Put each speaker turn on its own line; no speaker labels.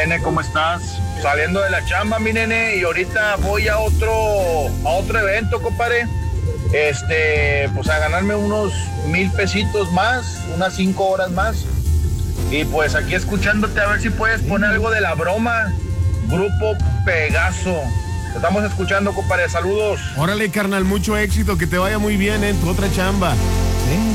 Nene, ¿cómo estás? Saliendo de la chamba, mi nene, y ahorita voy a otro evento, compadre. Pues a ganarme unos 1,000 pesitos más, unas 5 horas más. Y pues aquí escuchándote a ver si puedes poner algo de La Broma, Grupo Pegaso. Te estamos escuchando, compadre, saludos.
Órale, carnal, mucho éxito, que te vaya muy bien en tu otra chamba.